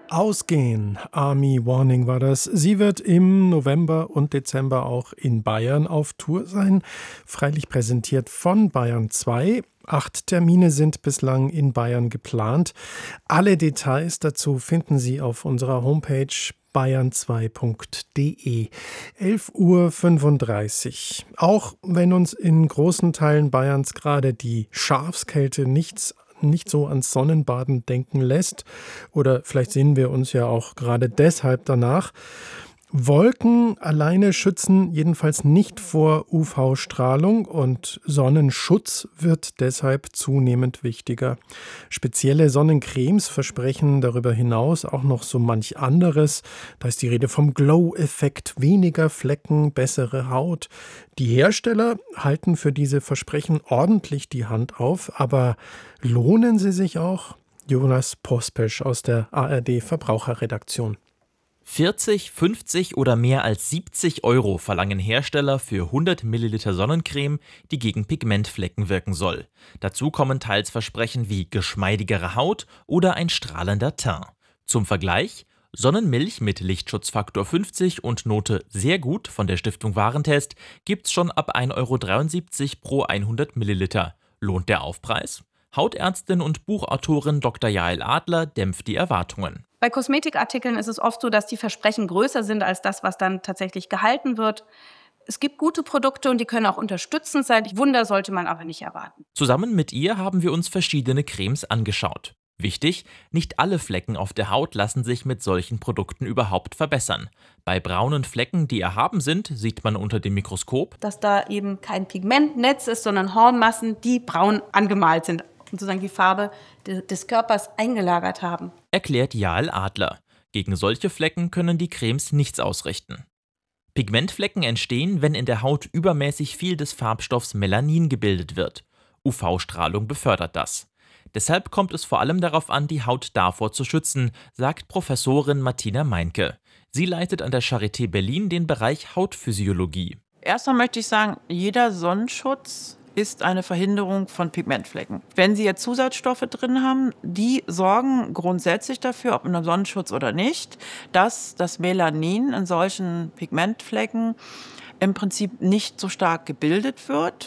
Ausgehen. Army Warning war das. Sie wird im November und Dezember auch in Bayern auf Tour sein. Freilich präsentiert von Bayern 2. 8 Termine sind bislang in Bayern geplant. Alle Details dazu finden Sie auf unserer Homepage bayern2.de. 11:35 Uhr. Auch wenn uns in großen Teilen Bayerns gerade die Schafskälte nicht so ans Sonnenbaden denken lässt, oder vielleicht sehen wir uns ja auch gerade deshalb danach. Wolken alleine schützen jedenfalls nicht vor UV-Strahlung und Sonnenschutz wird deshalb zunehmend wichtiger. Spezielle Sonnencremes versprechen darüber hinaus auch noch so manch anderes. Da ist die Rede vom Glow-Effekt, weniger Flecken, bessere Haut. Die Hersteller halten für diese Versprechen ordentlich die Hand auf, aber lohnen sie sich auch? Jonas Pospesch aus der ARD-Verbraucherredaktion. 40, 50 oder mehr als 70 € verlangen Hersteller für 100 Milliliter Sonnencreme, die gegen Pigmentflecken wirken soll. Dazu kommen teils Versprechen wie geschmeidigere Haut oder ein strahlender Teint. Zum Vergleich: Sonnenmilch mit Lichtschutzfaktor 50 und Note sehr gut von der Stiftung Warentest gibt's schon ab 1,73 € pro 100 Milliliter. Lohnt der Aufpreis? Hautärztin und Buchautorin Dr. Jael Adler dämpft die Erwartungen. Bei Kosmetikartikeln ist es oft so, dass die Versprechen größer sind als das, was dann tatsächlich gehalten wird. Es gibt gute Produkte und die können auch unterstützend sein. Wunder sollte man aber nicht erwarten. Zusammen mit ihr haben wir uns verschiedene Cremes angeschaut. Wichtig: Nicht alle Flecken auf der Haut lassen sich mit solchen Produkten überhaupt verbessern. Bei braunen Flecken, die erhaben sind, sieht man unter dem Mikroskop, dass da eben kein Pigmentnetz ist, sondern Hornmassen, die braun angemalt sind und sozusagen die Farbe des Körpers eingelagert haben. Erklärt Jael Adler. Gegen solche Flecken können die Cremes nichts ausrichten. Pigmentflecken entstehen, wenn in der Haut übermäßig viel des Farbstoffs Melanin gebildet wird. UV-Strahlung befördert das. Deshalb kommt es vor allem darauf an, die Haut davor zu schützen, sagt Professorin Martina Meinke. Sie leitet an der Charité Berlin den Bereich Hautphysiologie. Erstmal möchte ich sagen, jeder Sonnenschutz ist eine Verhinderung von Pigmentflecken. Wenn Sie jetzt Zusatzstoffe drin haben, die sorgen grundsätzlich dafür, ob in einem Sonnenschutz oder nicht, dass das Melanin in solchen Pigmentflecken im Prinzip nicht so stark gebildet wird.